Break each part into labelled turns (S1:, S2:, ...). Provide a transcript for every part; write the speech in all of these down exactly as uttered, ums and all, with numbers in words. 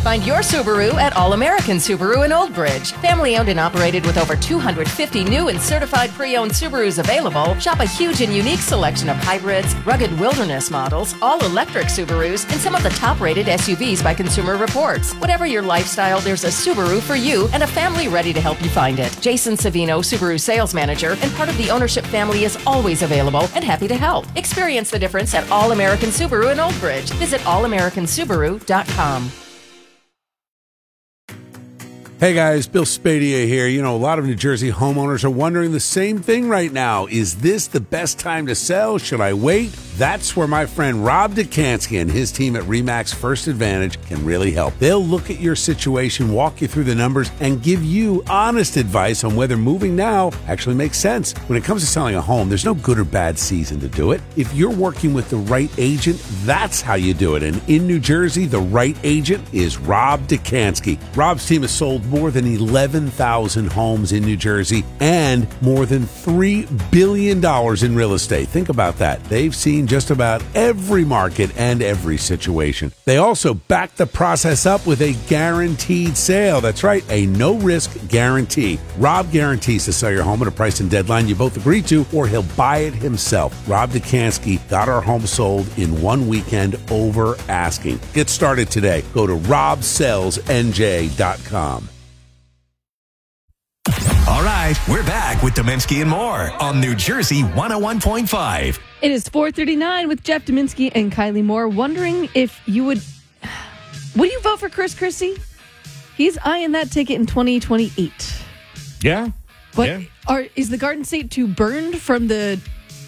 S1: Find your Subaru at All American Subaru in Old Bridge. Family owned and operated with over two hundred fifty new and certified pre-owned Subarus available. Shop a huge and unique selection of hybrids, rugged wilderness models, all-electric Subarus, and some of the top-rated S U Vs by Consumer Reports. Whatever your lifestyle, there's a Subaru for you and a family ready to help you find it. Jason Savino, Subaru sales manager and part of the ownership family, is always available and happy to help. Experience the difference at All American Subaru in Old Bridge. Visit all american subaru dot com.
S2: Hey guys, Bill Spadia here. You know, a lot of New Jersey homeowners are wondering the same thing right now. Is this the best time to sell? Should I wait? That's where my friend Rob Dekanski and his team at RE/MAX First Advantage can really help. They'll look at your situation, walk you through the numbers, and give you honest advice on whether moving now actually makes sense. When it comes to selling a home, there's no good or bad season to do it. If you're working with the right agent, that's how you do it. And in New Jersey, the right agent is Rob Dekanski. Rob's team has sold more than eleven thousand homes in New Jersey and more than three billion dollars in real estate. Think about that. They've seen just about every market and every situation. They also back the process up with a guaranteed sale. That's right, a no-risk guarantee. Rob guarantees to sell your home at a price and deadline you both agree to, or he'll buy it himself. Rob Dekanski got our home sold in one weekend over asking. Get started today. Go to rob sells n j dot com.
S3: All right, we're back with Dominski and more on New Jersey one oh one point five.
S4: It is four thirty-nine with Jeff Dominski and Kylie Moore. Wondering if you would... Would you vote for Chris Christie? He's eyeing that ticket in twenty twenty-eight.
S5: Yeah.
S4: But
S5: yeah.
S4: Are, is the Garden State too burned from the...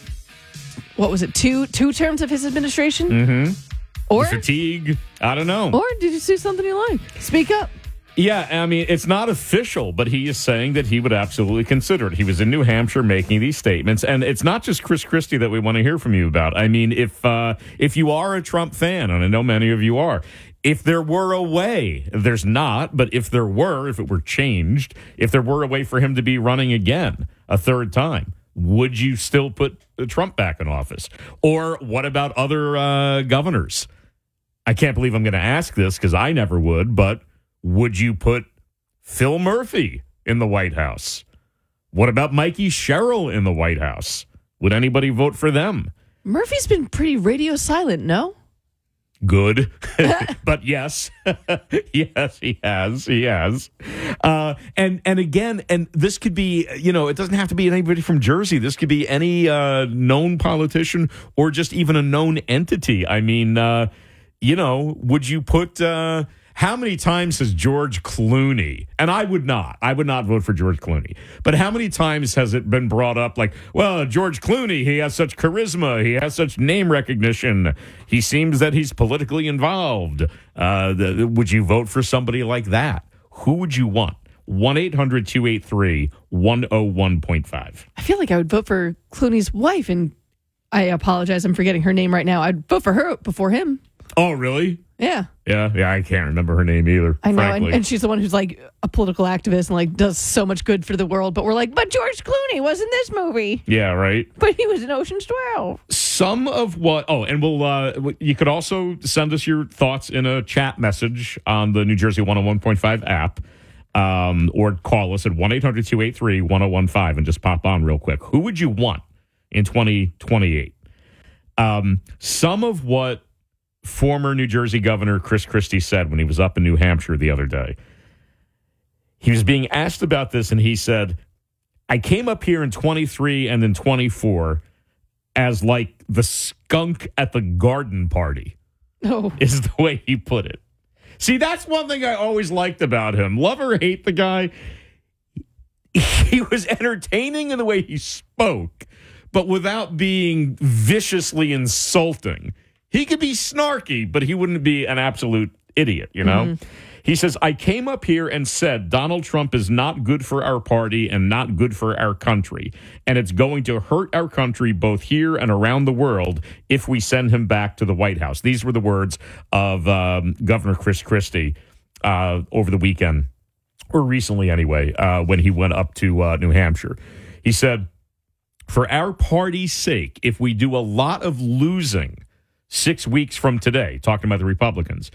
S4: What was it? Two two terms of his administration?
S5: Mm-hmm.
S4: Or
S5: fatigue. I don't know.
S4: Or did you see something you like? Speak up.
S5: Yeah, I mean, it's not official, but he is saying that he would absolutely consider it. He was in New Hampshire making these statements, and it's not just Chris Christie that we want to hear from you about. I mean, if uh, if you are a Trump fan, and I know many of you are, if there were a way, there's not, but if there were, if it were changed, if there were a way for him to be running again a third time, would you still put Trump back in office? Or what about other uh, governors? I can't believe I'm going to ask this because I never would, but would you put Phil Murphy in the White House? What about Mikey Sherrill in the White House? Would anybody vote for them?
S4: Murphy's been pretty radio silent, no?
S5: Good. But yes. Yes, he has. He has. Uh, and, and again, and this could be, you know, it doesn't have to be anybody from Jersey. This could be any uh, known politician or just even a known entity. I mean, uh, you know, would you put... Uh, How many times has George Clooney, and I would not, I would not vote for George Clooney, but how many times has it been brought up like, well, George Clooney, he has such charisma, he has such name recognition, he seems that he's politically involved. Uh, the, would you vote for somebody like that? Who would you want? one eight hundred two eight three one oh one point five.
S4: I feel like I would vote for Clooney's wife, and I apologize, I'm forgetting her name right now. I'd vote for her before him.
S5: Oh, really?
S4: Yeah.
S5: Yeah, yeah, I can't remember her name either.
S4: I know, and,
S5: frankly.
S4: and she's the one who's like a political activist and like does so much good for the world. But we're like, but George Clooney was in this movie.
S5: Yeah, right.
S4: But he was in Ocean's twelve.
S5: Some of what, oh, and we'll, uh, you could also send us your thoughts in a chat message on the New Jersey one oh one point five app, um, or call us at one eight hundred two eight three one oh one five and just pop on real quick. Who would you want in twenty twenty-eight? Um, some of what former New Jersey Governor Chris Christie said when he was up in New Hampshire the other day. He was being asked about this, and he said, I came up here in twenty-three and then twenty-four as like the skunk at the garden party,
S4: Oh.
S5: is the way he put it. See, that's one thing I always liked about him. Love or hate the guy, he was entertaining in the way he spoke, but without being viciously insulting. He could be snarky, but he wouldn't be an absolute idiot, you know? Mm-hmm. He says, I came up here and said Donald Trump is not good for our party and not good for our country. And it's going to hurt our country both here and around the world if we send him back to the White House. These were the words of um, Governor Chris Christie uh, over the weekend, or recently anyway, uh, when he went up to uh, New Hampshire. He said, for our party's sake, if we do a lot of losing six weeks from today, talking about the Republicans,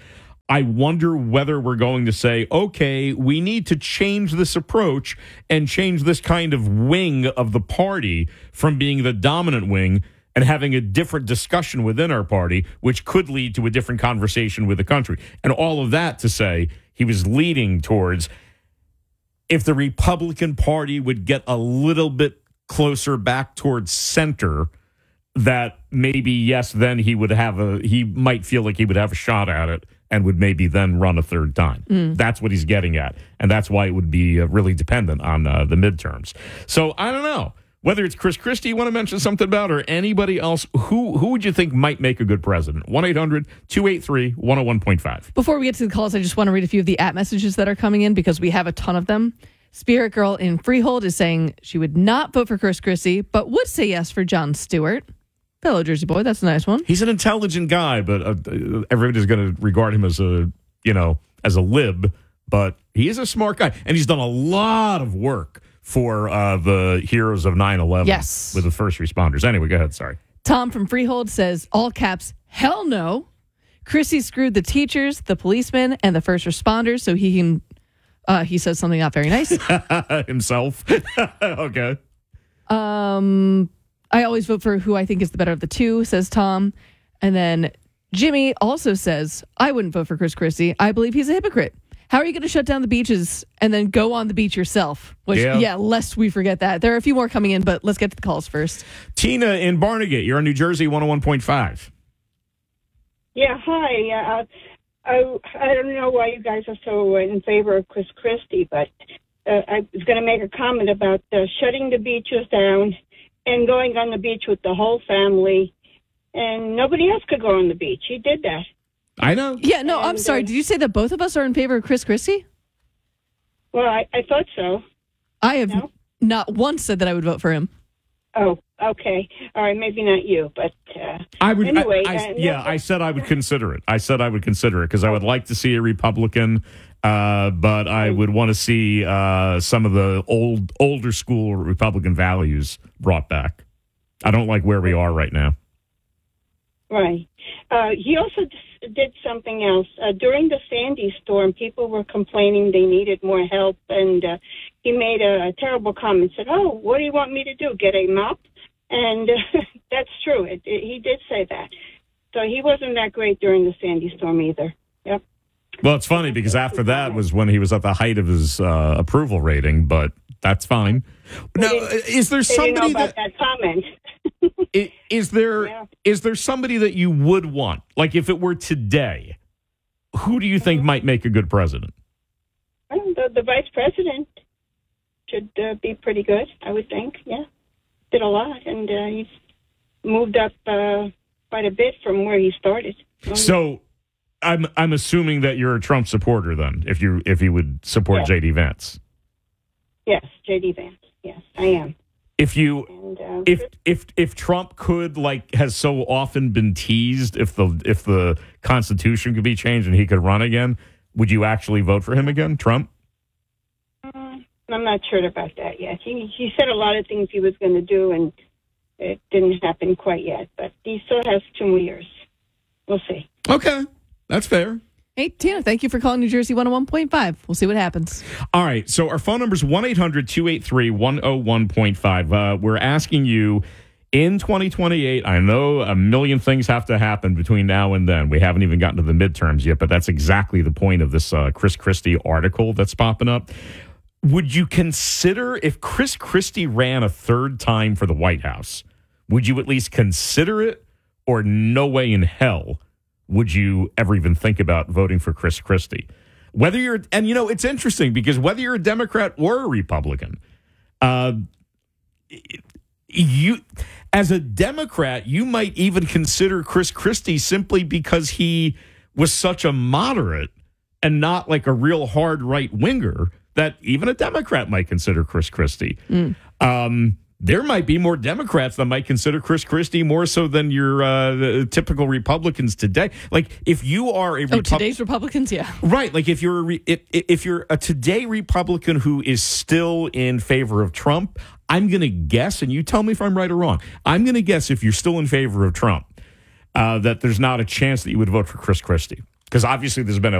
S5: I wonder whether we're going to say, okay, we need to change this approach and change this kind of wing of the party from being the dominant wing and having a different discussion within our party, which could lead to a different conversation with the country. And all of that to say he was leading towards if the Republican Party would get a little bit closer back towards center, that maybe, yes, then he would have a, he might feel like he would have a shot at it and would maybe then run a third time. Mm. That's what he's getting at. And that's why it would be uh, really dependent on uh, the midterms. So I don't know. Whether it's Chris Christie you want to mention something about or anybody else, who who would you think might make a good president? one eight hundred two eight three one oh one point five.
S4: Before we get to the calls, I just want to read a few of the app messages that are coming in because we have a ton of them. Spirit Girl in Freehold is saying she would not vote for Chris Christie, but would say yes for Jon Stewart. Fellow Jersey boy, that's a nice one.
S5: He's an intelligent guy, but uh, everybody's going to regard him as a, you know, as a lib, but he is a smart guy. And he's done a lot of work for uh, the heroes of nine eleven.
S4: Yes.
S5: With the first responders. Anyway, go ahead. Sorry.
S4: Tom from Freehold says, all caps, hell no. Christie screwed the teachers, the policemen, and the first responders so he can, uh, he says something not very nice.
S5: Himself. Okay.
S4: Um, I always vote for who I think is the better of the two, says Tom. And then Jimmy also says, I wouldn't vote for Chris Christie. I believe he's a hypocrite. How are you going to shut down the beaches and then go on the beach yourself? Which, yeah. yeah, lest we forget that. There are a few more coming in, but let's get to the calls first.
S5: Tina in Barnegat, you're on New Jersey one oh one point five.
S6: Yeah, hi. Uh, I, I don't know why you guys are so in favor of Chris Christie, but uh, I was going to make a comment about uh, shutting the beaches down and going on the beach with the whole family, and nobody else could go on the beach. He did that.
S5: I know.
S4: Yeah, no,
S6: and,
S4: I'm sorry.
S6: Uh,
S4: Did you say that both of us are in favor of Chris Christie?
S6: Well, I, I thought so.
S4: I have
S6: no?
S4: not once said that I would vote for him.
S6: Oh, okay. All right, maybe not you, but uh,
S5: I would.
S6: anyway.
S5: I, I,
S6: uh,
S5: yeah,
S6: no,
S5: I said I would consider it. I said I would consider it because I would like to see a Republican, uh, but I would want to see uh, some of the old, older school Republican values brought back. I don't like where we are right now.
S6: Right. Uh, he also did something else. Uh, during the Sandy storm, people were complaining they needed more help, and uh, he made a, a terrible comment, said, oh, what do you want me to do, get a mop? And uh, that's true. It, it, he did say that. So he wasn't that great during the Sandy storm either. Yep.
S5: Well, it's funny because after that was when he was at the height of his uh, approval rating, but that's fine. Now, is there somebody
S6: know about
S5: that,
S6: that comment?
S5: is, is there
S6: Yeah.
S5: is there somebody that you would want? Like if it were today, who do you think
S6: Mm-hmm.
S5: might make a good president?
S6: Well, the, the vice president should uh, be pretty good, I would think. Yeah, did a lot, and uh, he's moved up uh, quite a bit from where he started.
S5: So, I'm I'm assuming that you're a Trump supporter then, if you if you would support
S6: Yeah.
S5: J D Vance.
S6: Yes, J D Vance. Yes, I am.
S5: If you
S6: And uh,
S5: if if if Trump could, like has so often been teased, if the if the Constitution could be changed and he could run again, would you actually vote for him again, Trump?
S6: I'm not sure about that yet. He he said a lot of things he was going to do, and it didn't happen quite yet. But he still has two more years. We'll see.
S5: Okay, that's fair.
S4: Hey, Tina, thank you for calling New Jersey one oh one point five. We'll see what happens.
S5: All right, so our phone number is one eight hundred two eight three one oh one point five. Uh, we're asking you, in twenty twenty-eight, I know a million things have to happen between now and then. We haven't even gotten to the midterms yet, but that's exactly the point of this uh, Chris Christie article that's popping up. Would you consider, if Chris Christie ran a third time for the White House, would you at least consider it, or no way in hell would you ever even think about voting for Chris Christie? Whether you're, and you know, it's interesting because whether you're a Democrat or a Republican, uh, you, as a Democrat, you might even consider Chris Christie simply because he was such a moderate and not like a real hard right winger that even a Democrat might consider Chris Christie. Mm. Um, there might be more Democrats that might consider Chris Christie more so than your uh, typical Republicans today. Like if you are a
S4: oh
S5: Repub-
S4: today's Republicans, yeah,
S5: right. Like if you're a re- if, if you're a today Republican who is still in favor of Trump, I'm going to guess, and you tell me if I'm right or wrong. I'm going to guess if you're still in favor of Trump, uh, that there's not a chance that you would vote for Chris Christie because obviously there's been a